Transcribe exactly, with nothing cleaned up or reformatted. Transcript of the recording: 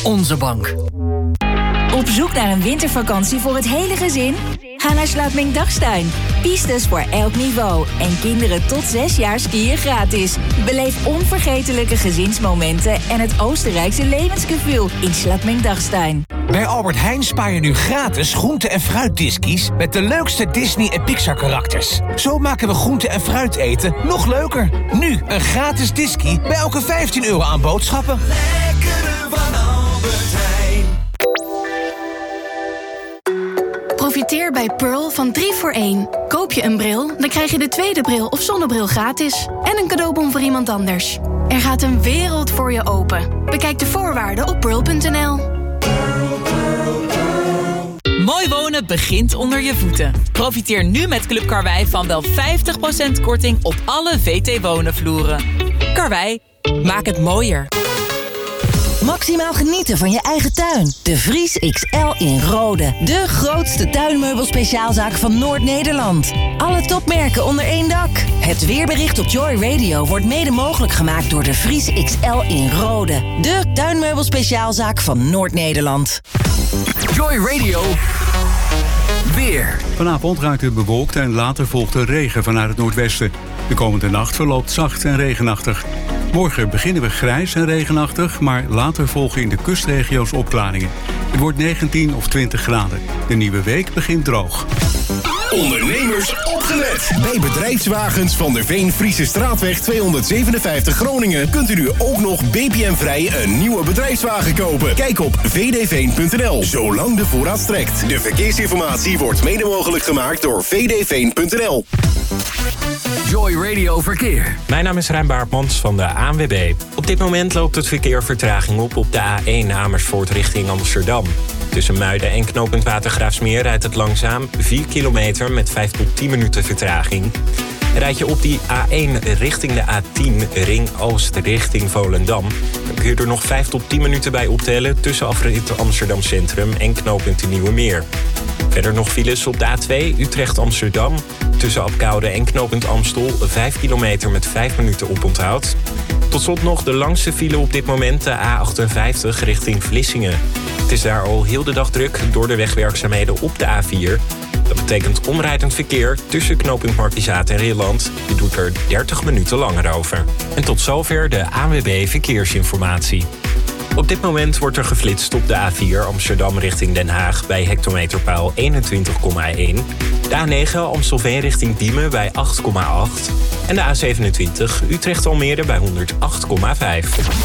Onze bank. Op zoek naar een wintervakantie voor het hele gezin? Ga naar Slaapming Dagstuin. Pistes voor elk niveau. En kinderen tot zes jaar skiën gratis. Beleef onvergetelijke gezinsmomenten en het Oostenrijkse levensgevoel in Slaapming Dagstuin. Bij Albert Heijn spaar je nu gratis groente- en fruitdiskies met de leukste Disney- en Pixar-karakters. Zo maken we groente- en fruit eten nog leuker. Nu een gratis diskie bij elke vijftien euro aan boodschappen. Lekkere van Albert Heijn. Profiteer bij Pearl van drie voor één. Koop je een bril, dan krijg je de tweede bril of zonnebril gratis. En een cadeaubon voor iemand anders. Er gaat een wereld voor je open. Bekijk de voorwaarden op pearl punt n l. Mooi wonen begint onder je voeten. Profiteer nu met Club Karwei van wel vijftig procent korting op alle V T Wonen vloeren. Karwei, maak het mooier. Maximaal genieten van je eigen tuin. De Vries X L in Rode. De grootste tuinmeubelspeciaalzaak van Noord-Nederland. Alle topmerken onder één dak. Het weerbericht op Joy Radio wordt mede mogelijk gemaakt door de Vries X L in Rode. De tuinmeubelspeciaalzaak van Noord-Nederland. Joy Radio. Weer. Vanavond raakt het bewolkt en later volgt er regen vanuit het noordwesten. De komende nacht verloopt zacht en regenachtig. Morgen beginnen we grijs en regenachtig, maar later volgen in de kustregio's opklaringen. Het wordt negentien of twintig graden. De nieuwe week begint droog. Ondernemers opgelet! Bij Bedrijfswagens van der Veen Friese Straatweg tweehonderdzevenenvijftig Groningen kunt u nu ook nog B P M-vrij een nieuwe bedrijfswagen kopen. Kijk op v d veen punt n l, zolang de voorraad strekt. De verkeersinformatie wordt mede mogelijk gemaakt door v d veen punt n l. Joy Radio Verkeer. Mijn naam is Rijn Baartmans van de A N W B. Op dit moment loopt het verkeer vertraging op op de A één Amersfoort richting Amsterdam. Tussen Muiden en knooppunt Watergraafsmeer rijdt het langzaam vier kilometer met vijf tot tien minuten vertraging. Rijd je op die A één richting de A tien Ring Oost richting Volendam, dan kun je er nog vijf tot tien minuten bij optellen tussen afrit Amsterdam Centrum en knooppunt de Nieuwe Meer. Verder nog files op de A twee Utrecht-Amsterdam. Tussen Apkoude en knooppunt Amstel vijf kilometer met vijf minuten oponthoud. Tot slot nog de langste file op dit moment, de A achtenvijftig richting Vlissingen. Het is daar al heel de dag druk door de wegwerkzaamheden op de A vier. Dat betekent omrijdend verkeer tussen knooppunt Markizaat en Rilland. Je doet er dertig minuten langer over. En tot zover de A N W B Verkeersinformatie. Op dit moment wordt er geflitst op de A vier Amsterdam richting Den Haag bij hectometerpaal eenentwintig komma één. De A negen Amstelveen richting Diemen bij acht komma acht. En de A zevenentwintig Utrecht-Almere bij honderdacht komma vijf.